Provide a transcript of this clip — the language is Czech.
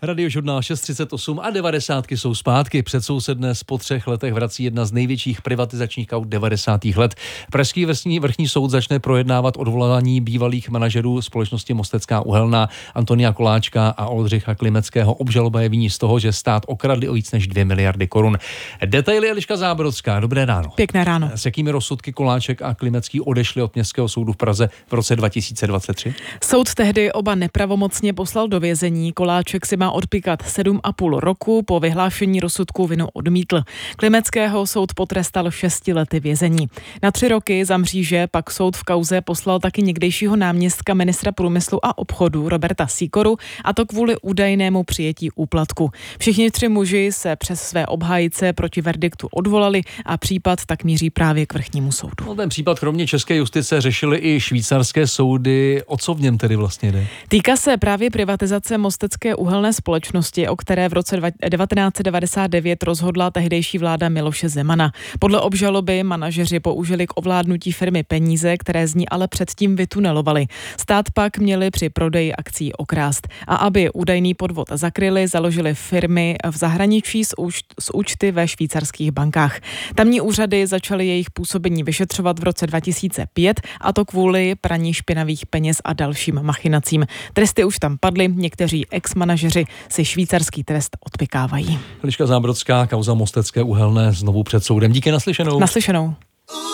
Radiožurnál 638 a 90 jsou zpátky. Před soused dnes po 3 letech vrací jedna z největších privatizačních kaut 90. let. Pražský vrchní soud začne projednávat odvolání bývalých manažerů společnosti Mostecká uhelná Antonia Koláčka a Oldřicha Klimeckého. Obžaloba je viní z toho, že stát okradli o víc než 2 miliardy korun. Detaily Eliška Zábrodská. Dobré ráno. Pěkné ráno. S jakými rozsudky Koláček a Klimecký odešli od Městského soudu v Praze v roce 2023? Soud tehdy oba nepravomocně poslal do vězení. Koláček si má odpíkat 7,5 roku, po vyhlášení rozsudku vinu odmítl. Klimeckého soud potrestal 6 lety vězení. Na 3 roky za mříže pak soud v kauze poslal taky někdejšího náměstka ministra průmyslu a obchodu Roberta Sýkoru, a to kvůli údajnému přijetí úplatku. Všichni 3 muži se přes své obhájce proti verdiktu odvolali a případ tak míří právě k vrchnímu soudu. No, ten případ kromě české justice řešily i švýcarské soudy. O co v něm tedy vlastně jde? Týká se právě privatizace Mostecké uhelné společnosti, o které v roce 1999 rozhodla tehdejší vláda Miloše Zemana. Podle obžaloby manažeři použili k ovládnutí firmy peníze, které z ní ale předtím vytunelovali. Stát pak měli při prodeji akcí okrást. A aby údajný podvod zakryli, založili firmy v zahraničí s účty ve švýcarských bankách. Tamní úřady začaly jejich působení vyšetřovat v roce 2005, a to kvůli praní špinavých peněz a dalším machinacím. Tresty už tam padly, někteří ex-manažeři si švýcarský trest odpikávají. Eliška Zábrodská, kauza Mostecké uhelné znovu před soudem. Díky, naslyšenou. Naslyšenou.